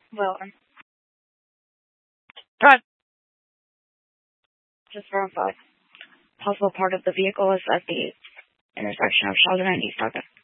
Well, drive. Just verify. Possible part of the vehicle is at the intersection of Sheldon and East Ogden.